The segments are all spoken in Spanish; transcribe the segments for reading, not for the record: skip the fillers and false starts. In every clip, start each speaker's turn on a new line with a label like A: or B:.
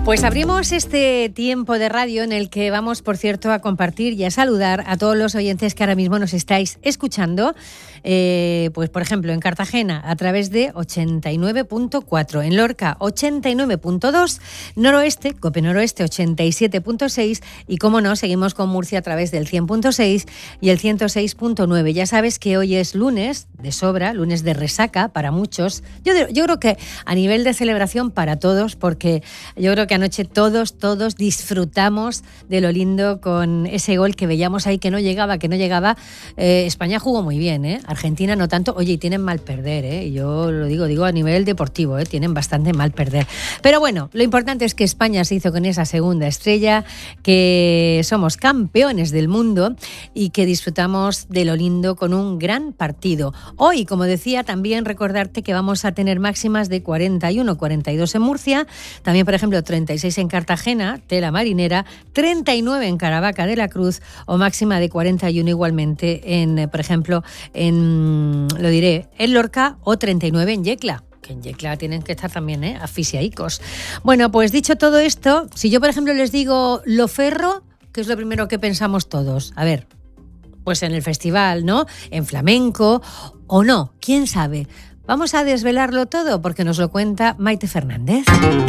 A: Pues abrimos este tiempo de radio en el que vamos, por cierto, a compartir y a saludar a todos los oyentes que ahora mismo nos estáis escuchando. Pues, por ejemplo, en Cartagena a través de 89.4, en Lorca 89.2, Noroeste, Cope Noroeste 87.6 y, como no, seguimos con Murcia a través del 100.6 y el 106.9. Ya sabes que hoy es lunes de sobra, lunes de resaca para muchos. Yo creo que a nivel de celebración para todos, porque yo creo que anoche todos disfrutamos de lo lindo con ese gol que veíamos ahí que no llegaba. España jugó muy bien, Argentina no tanto. Oye, y tienen mal perder, yo lo digo a nivel deportivo, tienen bastante mal perder. Pero bueno, lo importante es que España se hizo con esa segunda estrella, que somos campeones del mundo y que disfrutamos de lo lindo con un gran partido. Hoy, como decía, también recordarte que vamos a tener máximas de 41, 42 en Murcia, también, por ejemplo, 36 en Cartagena, Tela Marinera, 39 en Caravaca de la Cruz o máxima de 41 igualmente en, por ejemplo, en Lorca o 39 en Yecla. Que en Yecla tienen que estar también, asfixiaicos. Bueno, pues dicho todo esto, si yo, por ejemplo, les digo Loferro, ¿qué es lo primero que pensamos todos? A ver, pues en el festival, ¿no? En flamenco o no, quién sabe. Vamos a desvelarlo todo porque nos lo cuenta Maite Fernández.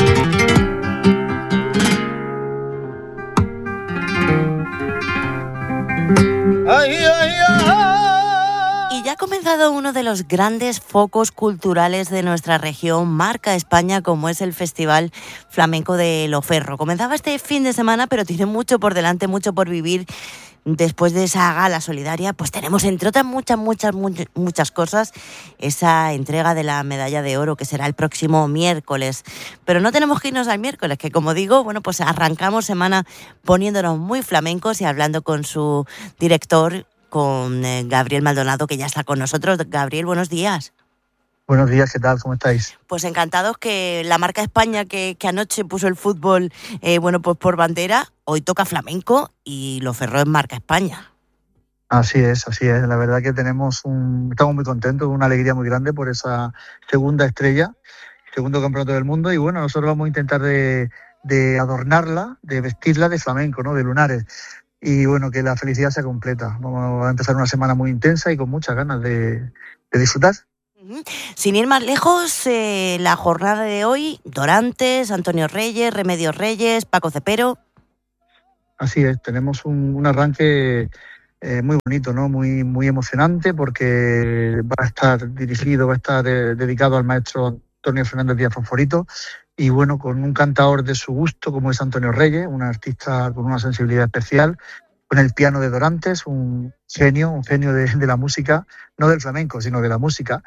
B: Y ya ha comenzado uno de los grandes focos culturales de nuestra región, marca España, como es el Festival Flamenco de Loferro. Comenzaba este fin de semana, pero tiene mucho por delante, mucho por vivir. Después de esa gala solidaria, pues tenemos, entre otras muchas cosas, esa entrega de la medalla de oro que será el próximo miércoles. Pero no tenemos que irnos al miércoles, que, como digo, bueno, pues arrancamos semana poniéndonos muy flamencos y hablando con su director, con Gabriel Maldonado, que ya está con nosotros. Gabriel, buenos días.
C: Buenos días, ¿qué tal? ¿Cómo estáis?
B: Pues encantados que la marca España, que anoche puso el fútbol, pues por bandera, hoy toca flamenco y Loferro es marca España.
C: Así es. La verdad que estamos muy contentos, una alegría muy grande por esa segunda estrella, segundo campeonato del mundo. Y bueno, nosotros vamos a intentar de adornarla, de vestirla de flamenco, ¿no? De lunares. Y bueno, que la felicidad sea completa. Vamos a empezar una semana muy intensa y con muchas ganas de disfrutar.
B: Sin ir más lejos, la jornada de hoy, Dorantes, Antonio Reyes, Remedios Reyes, Paco Cepero.
C: Así es, tenemos un arranque muy bonito, ¿no? Muy emocionante, porque va a estar dedicado al maestro Antonio Fernández Díaz Fosforito, y bueno, con un cantador de su gusto como es Antonio Reyes, un artista con una sensibilidad especial, con el piano de Dorantes, un genio de la música, no del flamenco, sino de la música.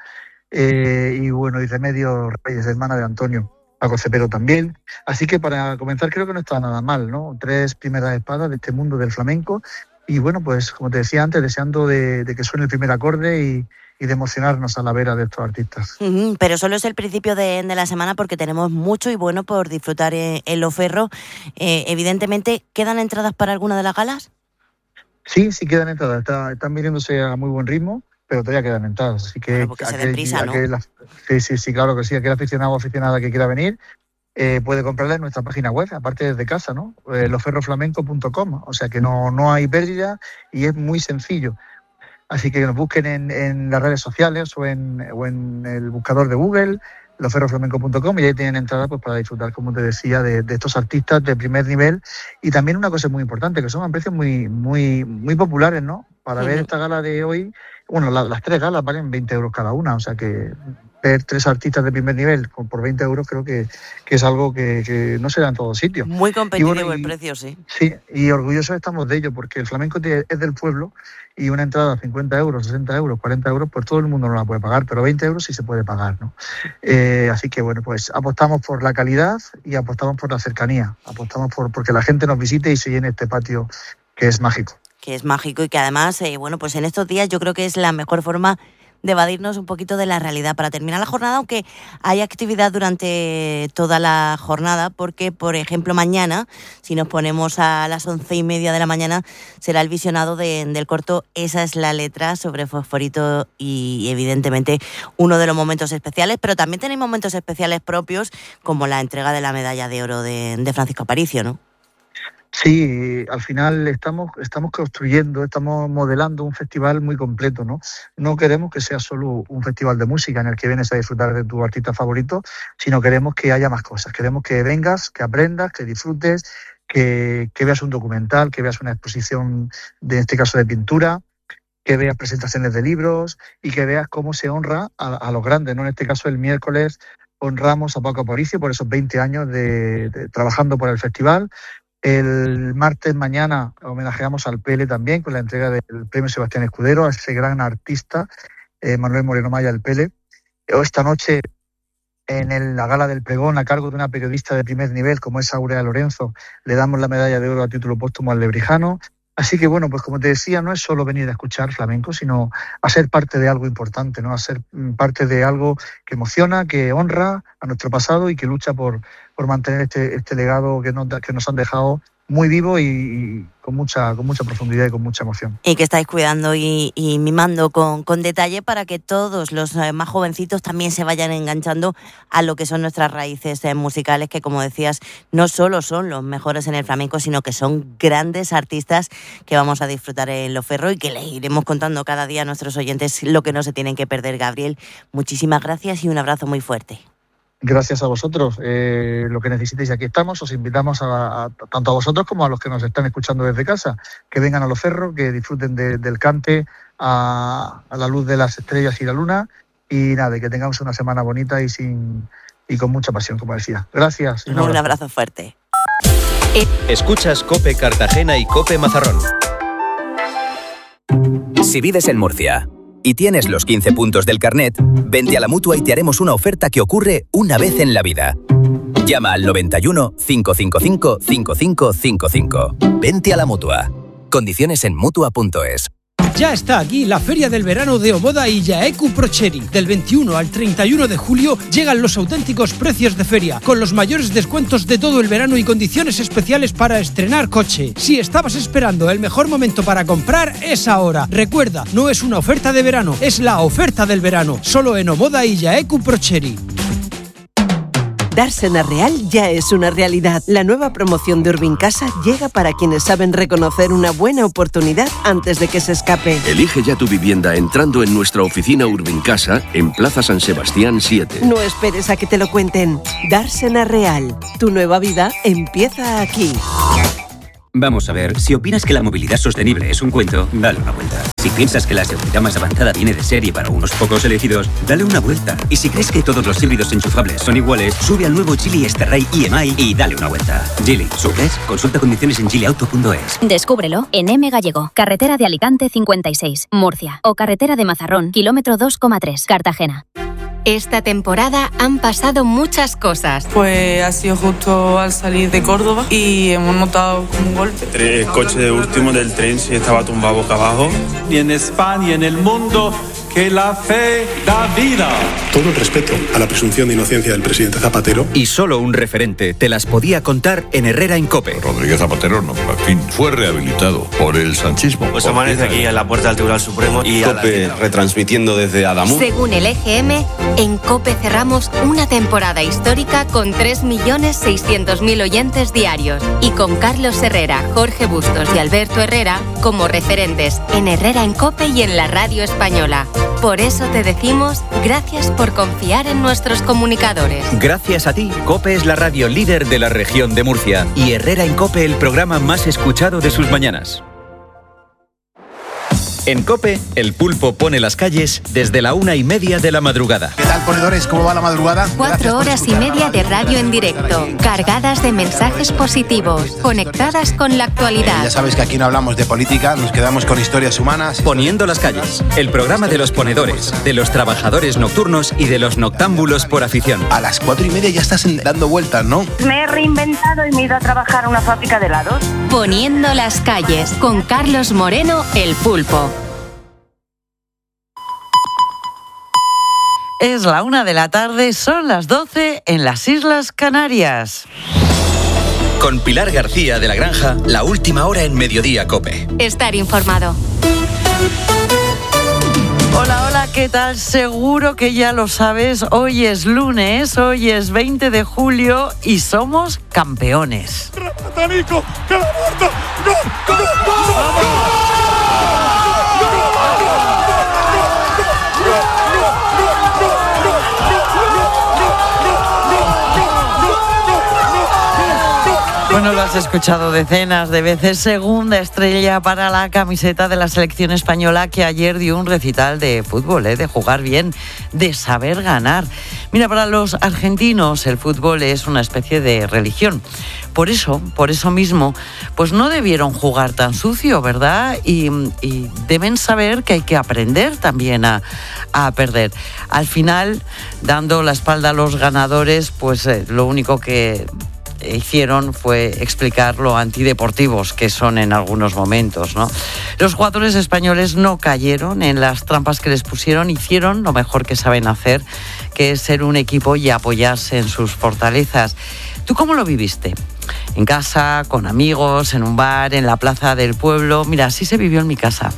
C: Y bueno, y Remedios Reyes, hermana de Antonio, Paco Cepero también. Así que para comenzar creo que no está nada mal, ¿no? 3 primeras espadas de este mundo del flamenco. Y bueno, pues como te decía antes, deseando de que suene el primer acorde y de emocionarnos a la vera de estos artistas.
B: Pero solo es el principio de la semana, porque tenemos mucho y bueno por disfrutar en Loferro. Evidentemente, ¿quedan entradas para alguna de las galas?
C: Sí, quedan entradas. Están viniéndose a muy buen ritmo, pero todavía quedan entradas, así que...
B: Porque se den prisa, ¿no?
C: Sí, claro que sí. Aquel aficionado o aficionada que quiera venir puede comprarla en nuestra página web, aparte desde casa, ¿no? loferroflamenco.com, o sea que no hay pérdida y es muy sencillo. Así que nos busquen en las redes sociales o en el buscador de Google, loferroflamenco.com, y ahí tienen entrada pues para disfrutar, como te decía, de estos artistas de primer nivel. Y también una cosa muy importante, que son a precios muy populares, ¿no? Para ver esta gala de hoy, bueno, las 3 galas valen 20 euros cada una, o sea que ver 3 artistas de primer nivel por 20 euros creo que es algo que no se da en todos sitios.
B: Muy competitivo el precio, sí.
C: Sí, y orgullosos estamos de ello, porque el flamenco es del pueblo, y una entrada a 50 euros, 60 euros, 40 euros, pues todo el mundo no la puede pagar, pero 20 euros sí se puede pagar, ¿no? Así que bueno, pues apostamos por la calidad y apostamos por la cercanía, apostamos porque la gente nos visite y se llene este patio que es mágico.
B: Que es mágico y que además, pues en estos días yo creo que es la mejor forma de evadirnos un poquito de la realidad para terminar la jornada, aunque hay actividad durante toda la jornada, porque, por ejemplo, mañana, si nos ponemos a las 11:30 de la mañana, será el visionado del corto Esa es la letra, sobre Fosforito, y evidentemente uno de los momentos especiales, pero también tenéis momentos especiales propios, como la entrega de la medalla de oro de Francisco Aparicio, ¿no?
C: Sí, al final estamos construyendo, estamos modelando un festival muy completo, ¿no? No queremos que sea solo un festival de música en el que vienes a disfrutar de tu artista favorito, sino queremos que haya más cosas. Queremos que vengas, que aprendas, que disfrutes, que veas un documental, que veas una exposición, en este caso de pintura, que veas presentaciones de libros y que veas cómo se honra a los grandes, ¿no? En este caso, el miércoles honramos a Paco Aparicio por esos 20 años de trabajando por el festival. El martes mañana homenajeamos al Pele también con la entrega del premio Sebastián Escudero a ese gran artista, Manuel Moreno Maya, el Pele. Esta noche, en la gala del pregón, a cargo de una periodista de primer nivel como es Aurea Lorenzo, le damos la medalla de oro a título póstumo al Lebrijano. Así que, bueno, pues como te decía, no es solo venir a escuchar flamenco, sino a ser parte de algo importante, ¿no? A ser parte de algo que emociona, que honra a nuestro pasado y que lucha por mantener este legado que nos han dejado muy vivo y con mucha profundidad y con mucha emoción.
B: Y que estáis cuidando y mimando con detalle para que todos los más jovencitos también se vayan enganchando a lo que son nuestras raíces musicales, que, como decías, no solo son los mejores en el flamenco, sino que son grandes artistas que vamos a disfrutar en Loferro y que les iremos contando cada día a nuestros oyentes lo que no se tienen que perder. Gabriel, muchísimas gracias y un abrazo muy fuerte.
C: Gracias a vosotros. Lo que necesitéis, aquí estamos. Os invitamos tanto a vosotros como a los que nos están escuchando desde casa, que vengan a Loferro, que disfruten del cante a la luz de las estrellas y la luna, y nada, que tengamos una semana bonita y con mucha pasión, como decía. Gracias.
B: Un abrazo fuerte.
D: Escuchas COPE Cartagena y COPE Mazarrón.
E: Si vives en Murcia y tienes los 15 puntos del carnet, vente a la Mutua y te haremos una oferta que ocurre una vez en la vida. Llama al 91 555 5555. Vente a la Mutua. Condiciones en Mutua.es.
F: Ya está aquí la Feria del Verano de Omoda y Jaecu Procheri. Del 21 al 31 de julio llegan los auténticos precios de feria, con los mayores descuentos de todo el verano y condiciones especiales para estrenar coche. Si estabas esperando el mejor momento para comprar, es ahora. Recuerda, no es una oferta de verano, es la oferta del verano. Solo en Omoda y Jaecu Procheri.
G: Dársena Real ya es una realidad. La nueva promoción de Urbincasa llega para quienes saben reconocer una buena oportunidad antes de que se escape.
H: Elige ya tu vivienda entrando en nuestra oficina Urbincasa en Plaza San Sebastián 7.
G: No esperes a que te lo cuenten. Dársena Real. Tu nueva vida empieza aquí.
I: Vamos a ver, si opinas que la movilidad sostenible es un cuento, dale una vuelta. Si piensas que la seguridad más avanzada viene de serie para unos pocos elegidos, dale una vuelta. Y si crees que todos los híbridos enchufables son iguales, sube al nuevo Geely Starray EMI y dale una vuelta. Geely, ¿subes? Consulta condiciones en geelyauto.es.
J: Descúbrelo en M Gallego, carretera de Alicante 56, Murcia, o carretera de Mazarrón, kilómetro 2,3, Cartagena.
K: Esta temporada han pasado muchas cosas.
L: Pues ha sido justo al salir de Córdoba y hemos notado como un golpe.
M: El coche de último del tren sí estaba tumbado boca abajo.
N: Y en España, en el mundo, que la fe da vida.
O: Todo el respeto a la presunción de inocencia del presidente Zapatero.
D: Y solo un referente te las podía contar en Herrera en COPE.
P: Rodríguez Zapatero, no, en fin, fue rehabilitado por el sanchismo.
Q: Pues amanece aquí en la puerta del Tribunal Supremo y
R: COPE retransmitiendo desde Adamú.
K: Según el EGM, en COPE cerramos una temporada histórica con 3.600.000 oyentes diarios y con Carlos Herrera, Jorge Bustos y Alberto Herrera como referentes en Herrera en COPE y en la radio española. Por eso te decimos gracias por confiar en nuestros comunicadores.
D: Gracias a ti, COPE es la radio líder de la región de Murcia y Herrera en COPE el programa más escuchado de sus mañanas. En COPE, el pulpo pone las calles desde la 1:30 de la madrugada.
S: ¿Qué tal, ponedores? ¿Cómo va la madrugada?
K: 4 horas y media de radio en directo, cargadas de mensajes positivos, conectadas con la actualidad.
S: Ya sabes que aquí no hablamos de política, nos quedamos con historias humanas.
D: Poniendo las calles, el programa de los ponedores, de los trabajadores nocturnos y de los noctámbulos por afición.
S: A las 4:30 ya estás dando vueltas, ¿no?
T: Me he reinventado y me he ido a trabajar a una fábrica de helados.
K: Poniendo las calles, con Carlos Moreno, el pulpo.
U: Es la 1:00 p.m, son las 12 en las Islas Canarias.
D: Con Pilar García de la Granja, la última hora en Mediodía COPE.
K: Estar informado.
U: Hola, hola, ¿qué tal? Seguro que ya lo sabes, hoy es lunes, hoy es 20 de julio y somos campeones.
V: ¡Nico! ¡Que la muerta! ¡Gol! ¡Gol! ¡Gol!
U: Bueno, lo has escuchado decenas de veces. Segunda estrella para la camiseta de la selección española, que ayer dio un recital de fútbol, de jugar bien, de saber ganar. Mira, para los argentinos el fútbol es una especie de religión. Por eso mismo, pues no debieron jugar tan sucio, ¿verdad? Y deben saber que hay que aprender también a perder. Al final, dando la espalda a los ganadores, pues lo único que hicieron fue explicar lo antideportivos que son en algunos momentos, ¿no? Los jugadores españoles no cayeron en las trampas que les pusieron, hicieron lo mejor que saben hacer, que es ser un equipo y apoyarse en sus fortalezas. ¿Tú cómo lo viviste? ¿En casa, con amigos, en un bar, en la plaza del pueblo? Mira, así se vivió en mi casa.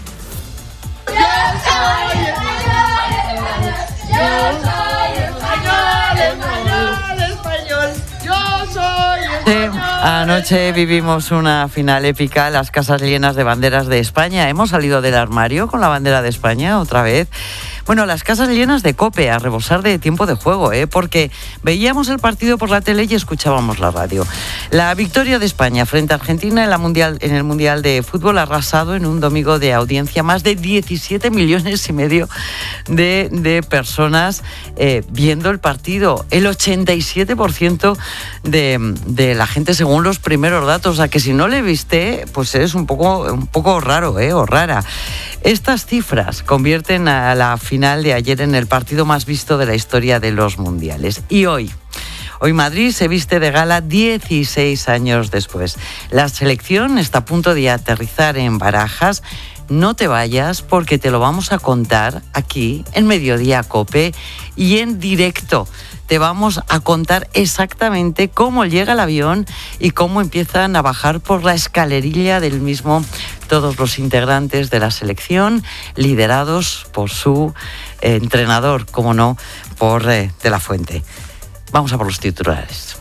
U: Anoche vivimos una final épica, las casas llenas de banderas de España. Hemos salido del armario con la bandera de España otra vez. Bueno, las casas llenas de COPE, a rebosar de tiempo de juego, porque veíamos el partido por la tele y escuchábamos la radio. La victoria de España frente a Argentina en el Mundial de Fútbol ha arrasado en un domingo de audiencia. Más de 17,5 millones de personas viendo el partido. El 87% de la gente, según los primeros datos. O sea, que si no le viste, pues es un poco raro, o rara. Estas cifras convierten a la final de ayer en el partido más visto de la historia de los mundiales. Y hoy Madrid se viste de gala 16 años después. La selección está a punto de aterrizar en Barajas. No te vayas, porque te lo vamos a contar aquí en Mediodía COPE y en directo. Te vamos a contar exactamente cómo llega el avión y cómo empiezan a bajar por la escalerilla del mismo todos los integrantes de la selección, liderados por su entrenador, como no, por De la Fuente. Vamos a por los titulares.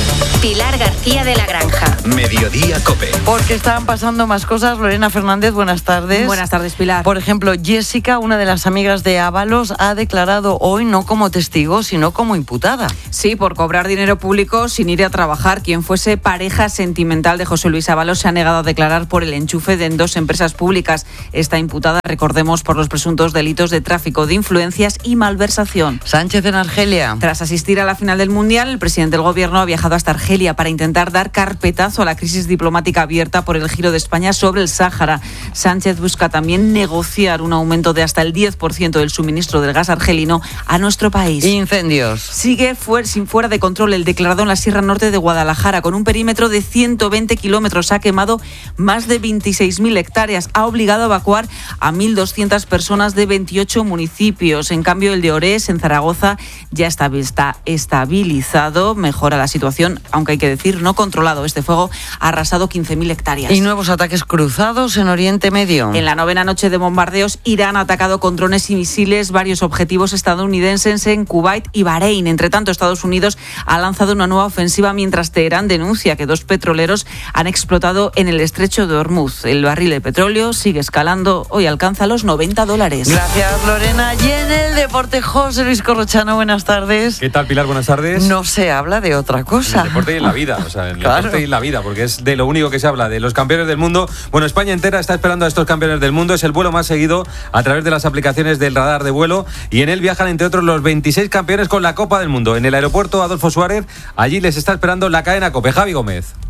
K: Pilar García de la Granja.
D: Mediodía COPE.
U: Porque estaban pasando más cosas. Lorena Fernández, buenas tardes.
W: Buenas tardes, Pilar.
U: Por ejemplo, Jessica, una de las amigas de Ábalos, ha declarado hoy no como testigo, sino como imputada.
W: Sí, por cobrar dinero público sin ir a trabajar. Quien fuese pareja sentimental de José Luis Ábalos se ha negado a declarar por el enchufe en 2 empresas públicas. Está imputada, recordemos, por los presuntos delitos de tráfico de influencias y malversación.
U: Sánchez en Argelia.
W: Tras asistir a la final del Mundial, el presidente del Gobierno ha viajado hasta Argelia para intentar dar carpetazo a la crisis diplomática abierta por el giro de España sobre el Sáhara. Sánchez busca también negociar un aumento de hasta el 10% del suministro del gas argelino a nuestro país.
U: Incendios.
W: Sigue fuera de control el declarado en la Sierra Norte de Guadalajara. Con un perímetro de 120 kilómetros ha quemado más de 26.000 hectáreas. Ha obligado a evacuar a 1.200 personas de 28 municipios. En cambio, el de Orés, en Zaragoza, ya está estabilizado. Mejora la situación, aunque hay que decir, no controlado. Este fuego ha arrasado 15.000 hectáreas.
U: Y nuevos ataques cruzados en Oriente Medio.
W: En la 9ª noche de bombardeos, Irán ha atacado con drones y misiles varios objetivos estadounidenses en Kuwait y Bahrein. Entre tanto, Estados Unidos ha lanzado una nueva ofensiva, mientras Teherán denuncia que 2 petroleros han explotado en el estrecho de Hormuz. El barril de petróleo sigue escalando. Hoy alcanza los $90.
U: Gracias, Lorena. Y en el deporte, José Luis Corrochano, buenas tardes.
X: ¿Qué tal, Pilar? Buenas tardes.
U: No se habla de otra cosa.
X: En el deporte y en la vida, en el deporte y en la vida, porque es de lo único que se habla, de los campeones del mundo. Bueno, España entera está esperando a estos campeones del mundo. Es el vuelo más seguido a través de las aplicaciones del radar de vuelo, y en él viajan, entre otros, los 26 campeones con la Copa del Mundo. En el aeropuerto Adolfo Suárez, allí les está esperando la cadena COPE. Javi Gómez.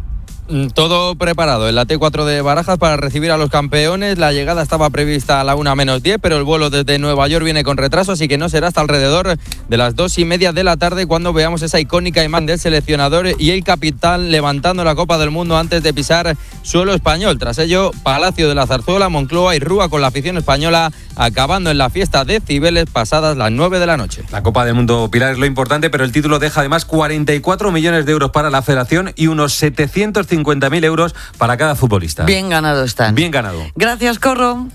A: todo preparado en la T4 de Barajas para recibir a los campeones. La llegada estaba prevista a la 1:10, pero el vuelo desde Nueva York viene con retraso, así que no será hasta alrededor de las 2:30 de la tarde cuando veamos esa icónica imagen del seleccionador y el capitán levantando la Copa del Mundo antes de pisar suelo español. Tras ello, Palacio de la Zarzuela, Moncloa y Rúa con la afición española acabando en la fiesta de Cibeles pasadas las 9 de la noche.
X: La Copa del Mundo, Pilar, es lo importante, pero el título deja además 44 millones de euros para la federación y unos 750.000 euros para cada futbolista.
U: Bien ganado están.
X: Bien ganado.
U: Gracias, Corro.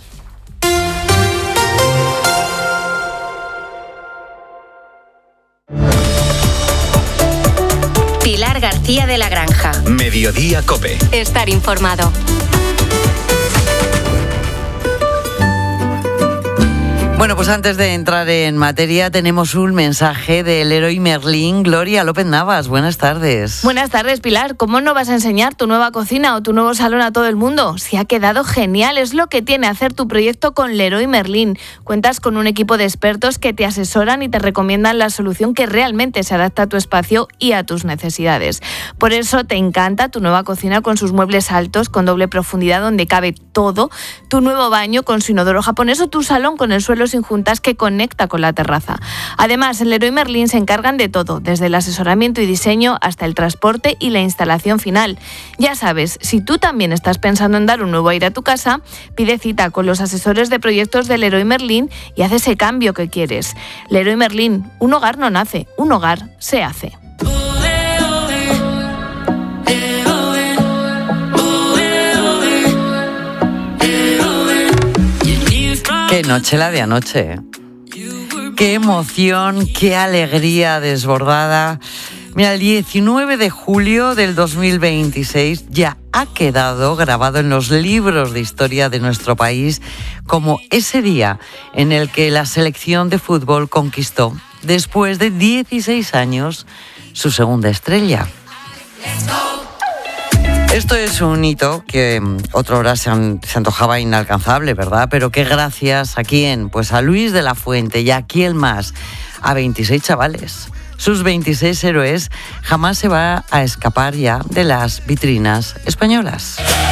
K: Pilar García de la Granja.
D: Mediodía COPE.
K: Estar informado.
U: Bueno, pues antes de entrar en materia tenemos un mensaje del Leroy Merlin. Gloria López Navas, buenas tardes.
B: Buenas tardes, Pilar. ¿Cómo no vas a enseñar tu nueva cocina o tu nuevo salón a todo el mundo? Si ha quedado genial, es lo que tiene hacer tu proyecto con Leroy Merlin. Cuentas con un equipo de expertos que te asesoran y te recomiendan la solución que realmente se adapta a tu espacio y a tus necesidades. Por eso te encanta tu nueva cocina con sus muebles altos, con doble profundidad donde cabe todo, tu nuevo baño con su inodoro japonés o tu salón con el suelo sin juntas que conecta con la terraza. Además, en Leroy Merlin se encargan de todo, desde el asesoramiento y diseño hasta el transporte y la instalación final. Ya sabes, si tú también estás pensando en dar un nuevo aire a tu casa, pide cita con los asesores de proyectos de Leroy Merlin y haz ese cambio que quieres. Leroy Merlin, un hogar no nace, un hogar se hace.
U: Qué noche la de anoche. Qué emoción, qué alegría desbordada. Mira, el 19 de julio del 2026 ya ha quedado grabado en los libros de historia de nuestro país como ese día en el que la selección de fútbol conquistó, después de 16 años, su segunda estrella. Esto es un hito que otrora se antojaba inalcanzable, ¿verdad? Pero que gracias a quién, pues a Luis de la Fuente y a quién más, a 26 chavales. Sus 26 héroes jamás se va a escapar ya de las vitrinas españolas.